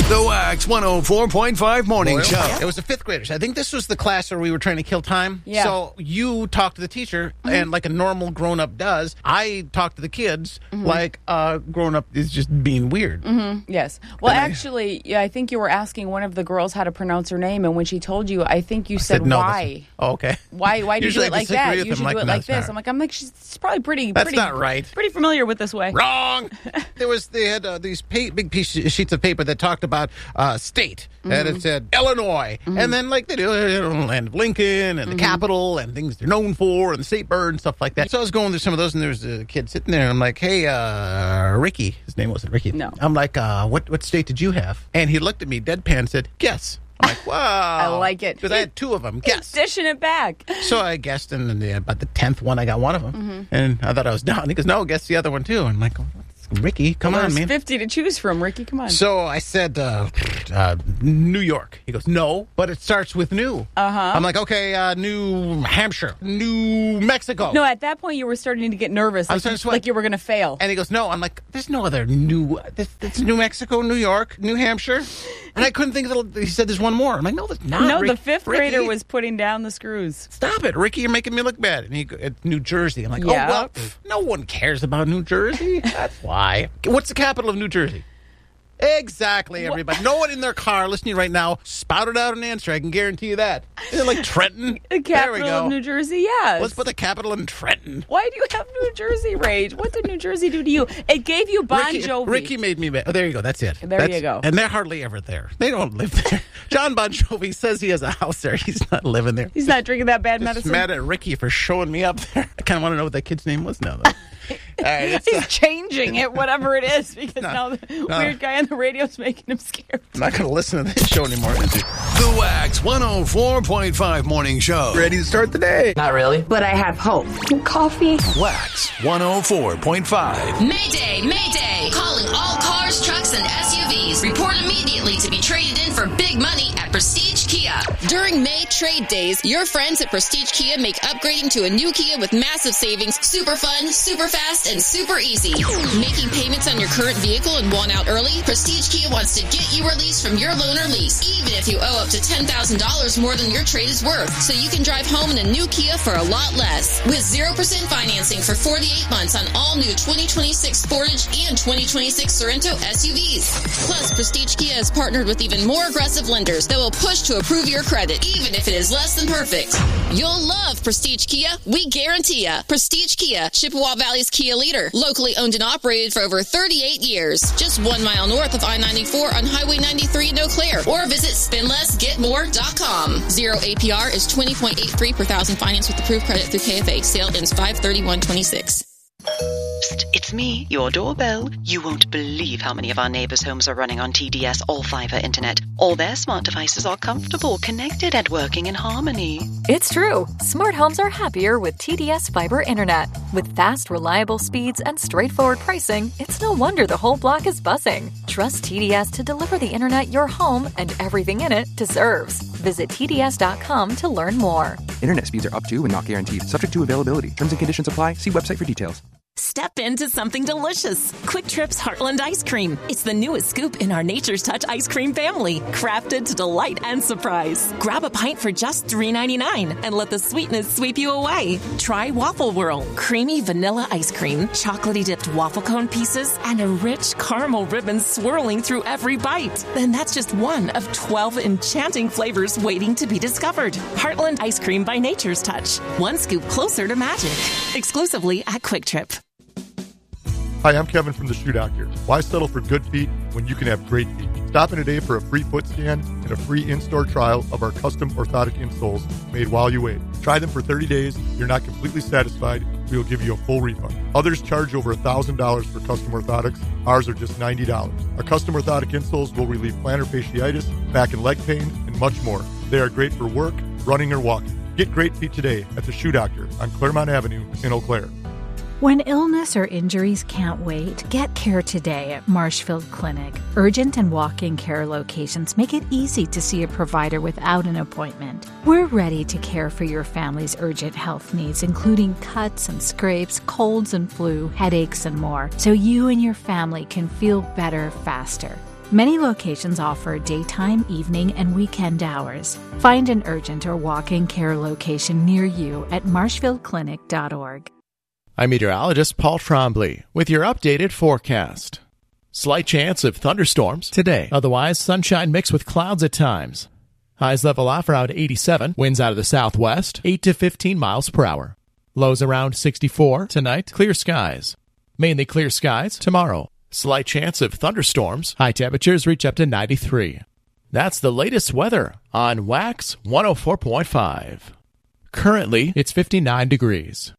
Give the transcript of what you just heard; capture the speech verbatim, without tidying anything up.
The Wax one oh four point five Morning Boy, Show. It was the fifth graders. I think this was the class where we were trying to kill time. Yeah. So you talked to the teacher, mm-hmm. and like a normal grown-up does, I talked to the kids mm-hmm. like a grown-up is just being weird. Mm-hmm. Yes. Well, And I- actually, yeah, I think you were asking one of the girls how to pronounce her name, and when she told you, I think you I said, no, why. that's- Oh, okay. Why? Why do you do Usually it I like disagree that? with You them, should like, do it no, like it's this. not. I'm like, I'm like, she's she's probably pretty. That's pretty, not right. Pretty familiar with this way. Wrong. There was they had uh, these pa- big piece, sheets of paper that talked about uh, state, mm-hmm. and it said Illinois, mm-hmm. and then like they do uh, land of Lincoln and the mm-hmm. Capitol and things they're known for and the state bird and stuff like that. So I was going through some of those, and there was a kid sitting there. And I'm like, hey, uh, Ricky. His name wasn't Ricky. No. I'm like, uh, what what state did you have? And he looked at me, deadpan, and said, guess. I'm like, wow. I like it. Because I had two of them. Guess. He's dishing it back. So I guessed, and then yeah, about the tenth one, I got one of them. Mm-hmm. And I thought I was done. He goes, no, guess the other one, too. And I'm like, oh, Ricky, come well, on, there's man. fifty to choose from, Ricky. Come on. So I said, uh, uh, New York. He goes, no, but it starts with new. Uh-huh. I'm like, okay, uh, New Hampshire, New Mexico. No, at that point, you were starting to get nervous. I Like, was starting you, to sweat. like you were going to fail. And he goes, no. I'm like, there's no other new. This, it's New Mexico, New York, New Hampshire. And I couldn't think of it. He said there's one more. I'm like, no, there's not. no, Rick, the fifth Ricky. grader was putting down the screws. Stop it, Ricky. You're making me look bad. And he go, it's New Jersey. I'm like, Yeah. oh, well, pff, no one cares about New Jersey. That's why. What's the capital of New Jersey? Exactly, everybody. No one in their car listening right now spouted out an answer. I can guarantee you that. Is it like Trenton? The There we capital go. of New Jersey, yes. Let's put the capital in Trenton. Why do you have New Jersey rage? What did New Jersey do to you? It gave you Bon Ricky, Jovi. Ricky made me mad. Oh, there you go. That's it. There That's, you go. And they're hardly ever there. They don't live there. John Bon Jovi says he has a house there. He's not living there. He's not drinking that bad Just medicine. mad at Ricky for showing me up there. I kind of want to know what that kid's name was now, though. All right, it's, He's uh, changing it, whatever it is, because No, now the no. weird guy on the radio's making him scared. I'm not going to listen to this show anymore. The Wax one oh four point five Morning Show. Ready to start the day. Not really. But I have hope. Coffee. Wax one oh four point five. Mayday, Mayday! Calling all cars, trucks, and S U Vs. Report immediately to be traded in for big money at Prestige Kia. During May trade days, your friends at Prestige Kia make upgrading to a new Kia with massive savings super fun, super fast, and super easy. Making payments on your current vehicle and want out early? Prestige Kia wants to get you released from your loan or lease, even if you owe up to ten thousand dollars more than your trade is worth, so you can drive home in a new Kia for a lot less. With zero percent financing for forty-eight months on all new twenty twenty-six Sportage and twenty twenty-six Sorento S U Vs. Plus, Prestige Kia has partnered with even more aggressive lenders that will push to approve your credit, even if it is less than perfect. You'll love Prestige Kia. We guarantee ya. Prestige Kia, Chippewa Valley's Kia leader. Locally owned and operated for over thirty-eight years. Just one mile north of I ninety-four on Highway ninety-three in Eau Claire. Or visit spend less get more dot com. Zero A P R is twenty point eight three per thousand finance with approved credit through K F A. Sale ends five thirty-one twenty-six. Psst, it's me, your doorbell. You won't believe how many of our neighbors' homes are running on T D S all-fiber internet. All their smart devices are comfortable, connected, and working in harmony. It's true. Smart homes are happier with T D S Fiber Internet. With fast, reliable speeds and straightforward pricing, it's no wonder the whole block is buzzing. Trust T D S to deliver the internet your home and everything in it deserves. Visit T D S dot com to learn more. Internet speeds are up to and not guaranteed. Subject to availability. Terms and conditions apply. See website for details. Step into something delicious. Quick Trip's Heartland Ice Cream. It's the newest scoop in our Nature's Touch ice cream family, crafted to delight and surprise. Grab a pint for just three ninety-nine and let the sweetness sweep you away. Try Waffle Whirl, creamy vanilla ice cream, chocolatey dipped waffle cone pieces, and a rich caramel ribbon swirling through every bite. Then that's just one of twelve enchanting flavors waiting to be discovered. Heartland Ice Cream by Nature's Touch. One scoop closer to magic. Exclusively at Quick Trip. Hi, I'm Kevin from the Shoe Doctor. Why settle for good feet when you can have great feet? Stop in today for a free foot scan and a free in-store trial of our custom orthotic insoles made while you wait. Try them for thirty days. If you're not completely satisfied, we will give you a full refund. Others charge over one thousand dollars for custom orthotics. Ours are just ninety dollars. Our custom orthotic insoles will relieve plantar fasciitis, back and leg pain, and much more. They are great for work, running, or walking. Get great feet today at the Shoe Doctor on Claremont Avenue in Eau Claire. When illness or injuries can't wait, get care today at Marshfield Clinic. Urgent and walk-in care locations make it easy to see a provider without an appointment. We're ready to care for your family's urgent health needs, including cuts and scrapes, colds and flu, headaches, and more, so you and your family can feel better faster. Many locations offer daytime, evening, and weekend hours. Find an urgent or walk-in care location near you at marshfield clinic dot org. I'm meteorologist Paul Trombley with your updated forecast. Slight chance of thunderstorms today. Otherwise, sunshine mixed with clouds at times. Highs level off around eighty-seven. Winds out of the southwest, eight to fifteen miles per hour. Lows around sixty-four tonight. Clear skies. Mainly clear skies tomorrow. Slight chance of thunderstorms. High temperatures reach up to ninety-three. That's the latest weather on Wax one oh four point five. Currently, it's fifty-nine degrees.